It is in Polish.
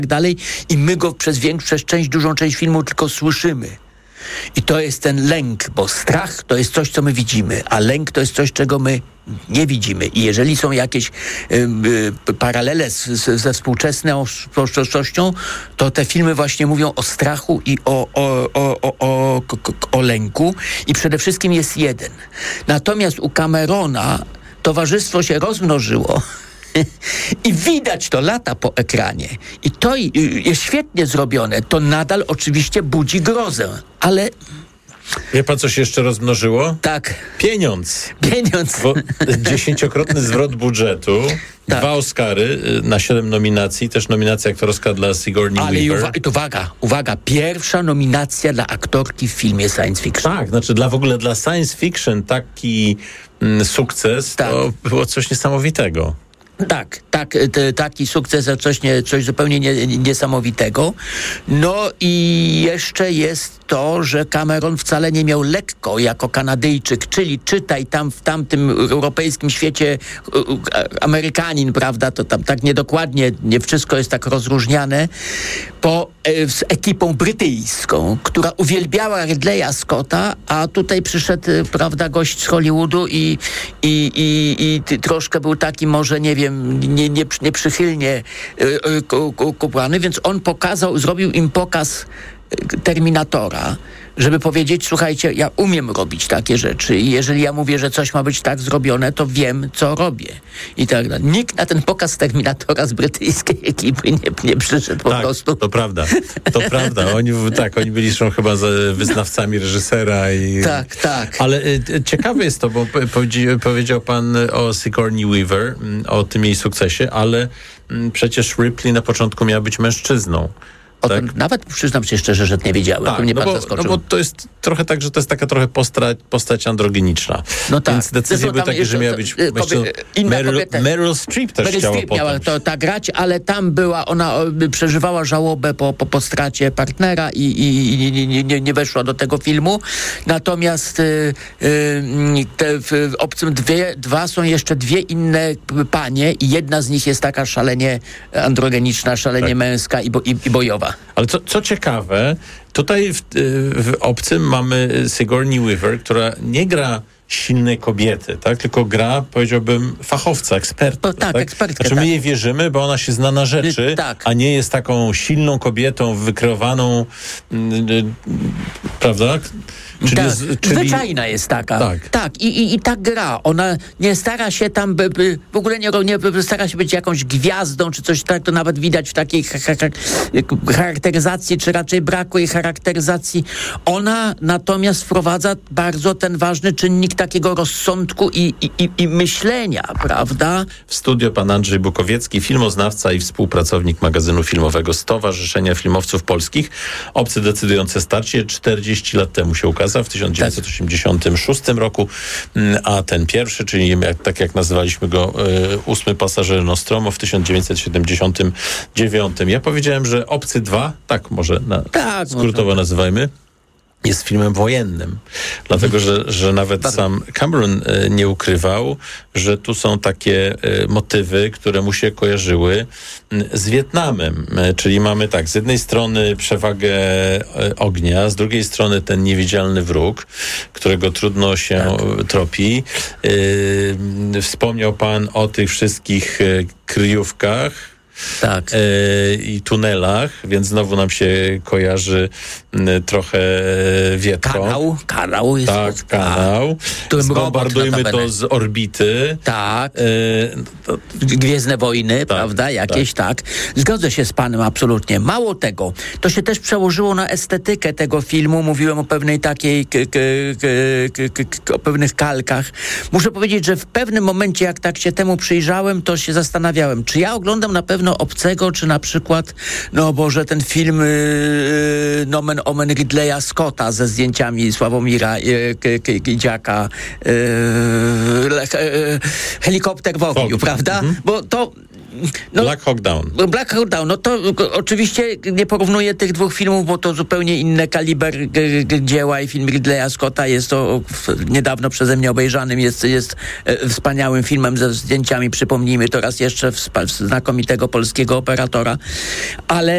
dalej i my go przez dużą część filmu tylko słyszymy. I to jest ten lęk, bo strach to jest coś, co my widzimy, a lęk to jest coś, czego my nie widzimy. I jeżeli są jakieś paralele ze współczesną społecznością, to te filmy właśnie mówią o strachu i o lęku. I przede wszystkim jest jeden. Natomiast u Camerona towarzystwo się rozmnożyło. I widać to lata po ekranie. I to jest świetnie zrobione. To nadal oczywiście budzi grozę, ale... Wie pan, co się jeszcze rozmnożyło? Tak. Pieniądz. Bo 10-krotny zwrot budżetu, tak. 2 Oscary na 7 nominacji, też nominacja aktorska dla Sigourney Weaver. Ale uwaga, pierwsza nominacja dla aktorki w filmie science fiction. Tak, znaczy w ogóle dla science fiction taki sukces, tak. To było coś niesamowitego. Taki sukces, coś zupełnie niesamowitego. No i jeszcze jest to, że Cameron wcale nie miał lekko jako Kanadyjczyk, czyli czytaj tam w tamtym europejskim świecie Amerykanin, prawda, to tam tak niedokładnie, nie wszystko jest tak rozróżniane, z ekipą brytyjską, która uwielbiała Ridleya Scotta, a tutaj przyszedł, prawda, gość z Hollywoodu i troszkę był taki, może nie wiem, nieprzychylnie kupowany, więc on zrobił im pokaz Terminatora, żeby powiedzieć, słuchajcie, ja umiem robić takie rzeczy i jeżeli ja mówię, że coś ma być tak zrobione, to wiem, co robię. I tak dalej. Nikt na ten pokaz Terminatora z brytyjskiej ekipy nie przyszedł po prostu. To prawda. Oni byli zresztą chyba wyznawcami reżysera. Tak. Ale ciekawe jest to, bo powiedział pan o Sigourney Weaver, o tym jej sukcesie, ale przecież Ripley na początku miała być mężczyzną. Tak? Nawet przyznam się szczerze, że nie wiedziałem. Tak, to mnie pan zaskoczył. No bo to jest trochę tak, że to jest taka trochę postać androgeniczna. No tak. Więc decyzje były takie, że miała być Meryl Streep też chciała potem. Miała to grać, ale tam ona przeżywała żałobę po stracie partnera i nie weszła do tego filmu. Natomiast w Obcym są jeszcze 2 inne panie i jedna z nich jest taka szalenie androgeniczna, szalenie męska i bojowa. Ale co ciekawe, tutaj w Obcym mamy Sigourney Weaver, która nie gra silnej kobiety, tak? Tylko gra, powiedziałbym, fachowca, eksperta. Tak, ekspertka. Znaczy my jej wierzymy, bo ona się zna na rzeczy, a nie jest taką silną kobietą, wykreowaną, prawda? Zwyczajna jest taka. Tak. I tak gra. Ona nie stara się tam, w ogóle nie stara się być jakąś gwiazdą, czy coś tak, to nawet widać w takiej charakteryzacji, czy raczej braku jej charakteryzacji. Ona natomiast wprowadza bardzo ten ważny czynnik takiego rozsądku i myślenia, prawda? W studio pan Andrzej Bukowiecki, filmoznawca i współpracownik magazynu filmowego Stowarzyszenia Filmowców Polskich. Obcy decydujące starcie 40 lat temu się ukazał, w 1986 roku, a ten pierwszy, czyli tak jak nazywaliśmy go, 8 pasażer Nostromo w 1979. Ja powiedziałem, że Obcy 2, tak może skrótowo nazywajmy, jest filmem wojennym. Dlatego, że nawet sam Cameron nie ukrywał, że tu są takie motywy, które mu się kojarzyły z Wietnamem. Czyli mamy z jednej strony przewagę ognia, z drugiej strony ten niewidzialny wróg, którego trudno się tropi. Wspomniał pan o tych wszystkich kryjówkach, i tunelach, więc znowu nam się kojarzy trochę Wietko. Kanał jest. Tak, kanał. Zbombardujmy to z orbity. Tak. Gwiezdne wojny, prawda? Jakieś tak. Zgodzę się z panem absolutnie. Mało tego, to się też przełożyło na estetykę tego filmu. Mówiłem o pewnej takiej o pewnych kalkach. Muszę powiedzieć, że w pewnym momencie, jak tak się temu przyjrzałem, to się zastanawiałem, czy ja oglądam na pewno Obcego, czy na przykład, ten film nomen omen Ridleya Scotta ze zdjęciami Sławomira Kidziaka, Helikopter w ogniu, prawda? Bo to Black Hawk Down. Black Hawk Down, no to oczywiście nie porównuję tych dwóch filmów, bo to zupełnie inny kaliber dzieła i film Ridleya Scotta jest to niedawno przeze mnie obejrzanym, jest wspaniałym filmem ze zdjęciami, przypomnijmy to raz jeszcze, znakomitego polskiego operatora, ale